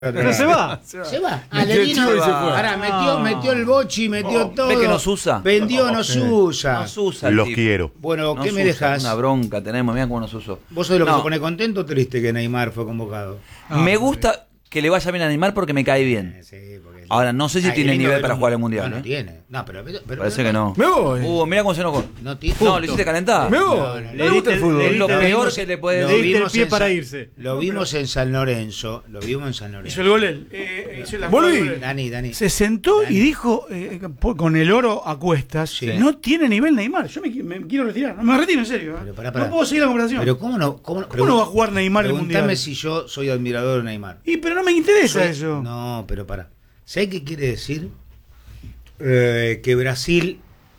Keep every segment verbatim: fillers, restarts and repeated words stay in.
Pero se va. Se va. Se va. Ah, le vino. Ahora metió, metió el bochi, metió Oh, todo. ¿Ve que nos usa? Vendió, Oh, nos sí. usa. Nos usa. Los tipo. quiero. Bueno, Nos ¿qué me usa, dejas? Una bronca tenemos, mira cómo nos usó. ¿Vos sos de lo que No. se pone contento o triste que Neymar fue convocado? Me gusta que le vaya bien a Neymar porque me cae bien. Sí, porque... Ahora, no sé si Ah, tiene el lindo nivel de para los- jugar el Mundial. No, no ¿eh? tiene. No, pero, pero, pero Parece que no. Me voy. Uh, mira cómo se enojó. No tiene. No, le hiciste calentar. Me voy. No, no, Le no. gusta diste el el fútbol. fútbol. Es lo Lo peor vimos- que le puede lo Le decir. diste el vimos pie en para San- irse. Lo vimos en San Lorenzo. Lo vimos en San Lorenzo. Hizo el gol él. Eh, hizo la Volví. jugada de gol. Dani, Dani. Se sentó Dani. y dijo, eh, po- con el oro a cuestas, Sí. no tiene nivel Neymar. Yo me, qui- me quiero retirar. No me retiro, en serio. ¿eh? Pero pará, pará. No puedo seguir la conversación. Pero ¿cómo no? ¿Cómo, ¿Cómo no va a jugar Neymar el Pregúntame Mundial? si yo soy admirador de Neymar. Y pero no me interesa Soy- eso. No, pero para. ¿Sabes qué quiere decir? Eh, que Brasil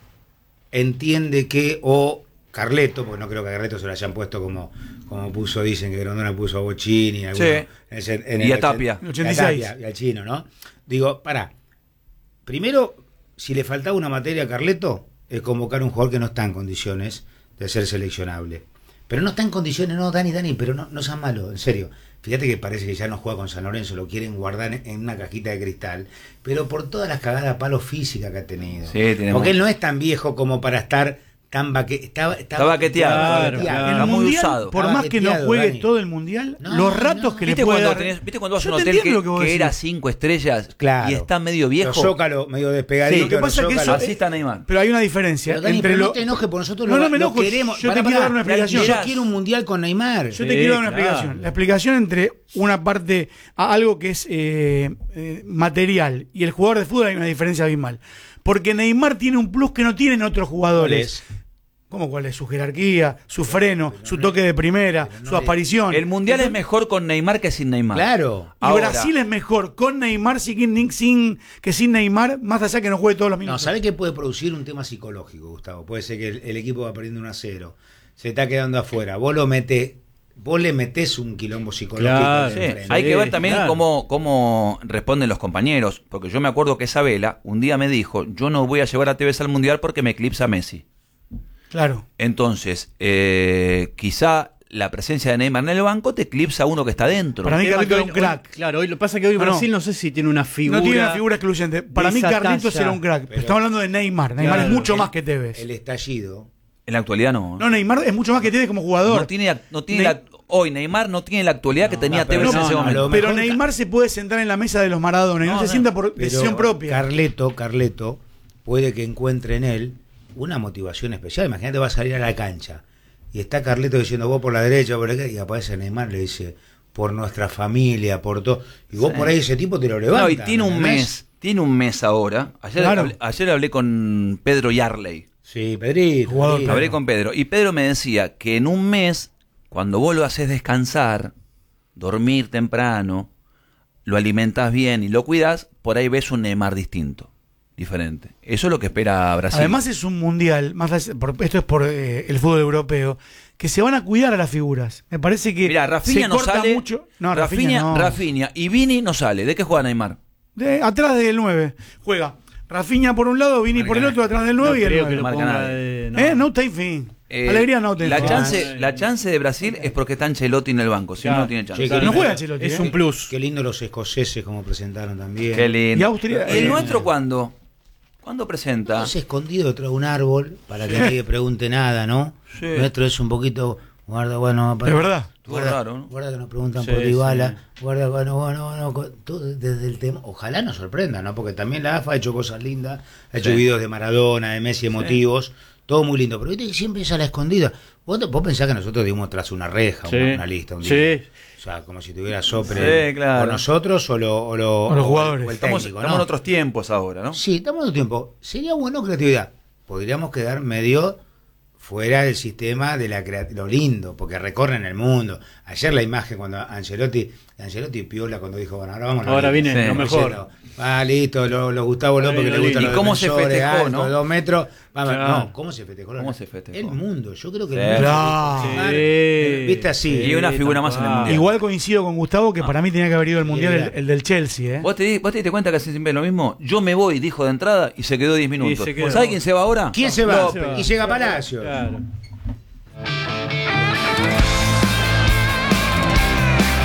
entiende que, o Carleto, porque no creo que a Carleto se lo hayan puesto como, como puso, dicen que Grondona puso a Bochini, Sí. en ese- en Y el a Tapia. ochen- ochenta y y a seis. Tapia, y al chino, ¿no? Digo, pará. Primero, si le faltaba una materia a Carleto, es convocar a un jugador que no está en condiciones de ser seleccionable. Pero no está en condiciones, no, Dani, Dani, pero no, no seas malo, en serio. Fíjate que parece que ya no juega con San Lorenzo, lo quieren guardar en una cajita de cristal, pero por todas las cagadas a palo física que ha tenido. Sí, tiene Porque él mucho. no es tan viejo como para estar tan baque... Estaba, Está baqueteado. Claro, baqueteado. claro. El Está muy mundial, usado. por Está más que no baqueteado, juegue Dani. todo el mundial, No, los ratos no. que le ¿Viste puede cuando, dar. tenés, ¿Viste cuando vas a Yo un te hotel entiendo que, lo que vos que decís. era cinco estrellas Claro. y está medio viejo? Los Zócalo medio despegadito. Sí, Lo que pasa es que los eso, Zócalos. Así está Neymar. Pero hay una diferencia Pero, Dani, entre pero lo. no te enojes, porque nosotros No, lo, no me lo enojo, queremos. yo te Pará, quiero pará. dar una explicación. Yo quiero un mundial con Neymar. Yo te Sí, quiero dar una claro. explicación. La explicación entre una parte, a algo que es eh, eh, material y el jugador de fútbol hay una diferencia abismal. Porque Neymar tiene un plus que no tienen otros jugadores. ¿Cómo cuál es? Su jerarquía, su freno, su toque de primera, pero no su le- aparición. El Mundial Entonces, es mejor con Neymar que sin Neymar. Claro. Y Ahora- Brasil es mejor con Neymar sin, sin, que sin Neymar, más allá que no juegue todos los No, minutos. ¿sabe qué puede producir? Un tema psicológico, Gustavo. Puede ser que el, el equipo va perdiendo uno a cero. Se está quedando afuera. Vos lo metés, vos le metés un quilombo psicológico. Claro. Sí, de enfrente. hay que ver también claro. cómo, cómo responden los compañeros. Porque yo me acuerdo que Isabela un día me dijo: yo no voy a llevar a Tevez al Mundial porque me eclipsa Messi. Claro. Entonces, eh, quizá la presencia de Neymar en el banco te eclipsa a uno que está dentro. Para mí El tema Carlitos que era un hoy- crack. hoy- Claro, hoy lo que pasa es que hoy No, no. Brasil no sé si tiene una figura. No tiene una figura excluyente. Para de mí esa Carlitos talla. era un crack. Pero- Estamos hablando de Neymar. Neymar Claro. es mucho El- más que Tevez. El estallido. En la actualidad no. No, Neymar es mucho más que Tevez como jugador. No tiene, no tiene Ne- la- hoy Neymar no tiene la actualidad que No, tenía no, pero Tevez no, en ese no, momento. lo Pero mejor- Neymar se puede sentar en la mesa de los Maradona y no, No, se no. sienta por Pero decisión propia. Carleto, Carleto puede que encuentre en él una motivación especial. Imagínate, va a salir a la cancha y está Carleto diciendo vos por la derecha, por acá, y aparece Neymar y le dice por nuestra familia, por todo. Y vos Sí. por ahí ese tipo te lo levanta. No, y tiene un ¿entendés? mes, tiene un mes ahora. Ayer, Claro. hablé, ayer hablé con Pedro Yarley. Sí, Pedrito. Jugador, Pedrito. Hablé con Pedro. Y Pedro me decía que en un mes, cuando vos lo haces descansar, dormir temprano, lo alimentas bien y lo cuidas, por ahí ves un Neymar distinto, diferente. Eso es lo que espera Brasil. Además es un mundial, más allá- por- esto es por eh, el fútbol europeo, que se van a cuidar a las figuras. Me parece que Mira, Rafinha se no corta sale. mucho. No, Rafinha, Rafinha, no. Rafinha y Vini no sale. ¿De qué juega Neymar? De- atrás del nueve. Juega Rafinha por un lado, Vini por el otro, atrás del nueve y el creo que nueve. lo Marca ponga nadie. de- no. Eh, no time fin. Eh, Alegría no time la fin. chance, la chance de Brasil es porque está Ancelotti en el banco. Si no, Claro. no tiene chance. Sí, No lindo. juega Ancelotti, Es eh. un plus. Qué lindo los escoceses como presentaron también. Qué lindo. Y Austria- ¿Y el eh, nuestro cuándo? ¿Cuándo presenta? Todos escondido detrás de un árbol para que nadie pregunte nada, ¿no? Sí. Nuestro es un poquito, guarda, bueno, para- Es verdad. Estuvo Guarda, raro, ¿no? guarda que nos preguntan Sí, por Dybala, sí. guarda, bueno, bueno, bueno, con- todo desde el tema. Ojalá nos sorprenda, ¿no? Porque también la A F A ha hecho cosas lindas, ha hecho Sí. videos de Maradona, de Messi, emotivos, todo muy lindo. Pero viste que siempre es a la escondida. Vos, te- vos pensás que nosotros dimos tras una reja, Sí. una, una lista, un Sí. día. O sea, como si tuviera sopre. Sí, claro. O nosotros o, lo, o, lo- O los o- jugadores. o el Estamos, técnico, estamos ¿no? en otros tiempos ahora, ¿no? Sí, estamos en otro tiempo. Sería bueno creatividad. Podríamos quedar medio fuera del sistema de la crea- lo lindo, porque recorren el mundo. Ayer la imagen cuando Ancelotti, Ancelotti piola cuando dijo, bueno, ahora vamos. Ahora viene Sí. lo mejor. Diciendo, ah, listo, los lo Gustavo Ahora López que viene le lo gustan lindo. los ¿Y cómo se defensores festejó, altos, no? dos metros. Vamos, Claro. no, ¿cómo se festejó? ¿Cómo se festejó? El mundo, yo creo que Sí. el mundo. Claro. se festejó. Sí. Viste así. Y una figura tal más en el cual. mundial. Igual coincido con Gustavo que para mí tenía que haber ido al mundial el, el del Chelsea, ¿eh? ¿Vos te, di- ¿Vos te diste cuenta que hace siempre lo mismo? Yo me voy, dijo de entrada, y se quedó diez minutos. se quedó. ¿Sabe quién se va ahora? ¿Quién se va? Se va. Y llega Palacio. Claro.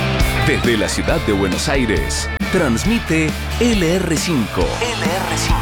Desde la ciudad de Buenos Aires, transmite L R cinco. L R cinco.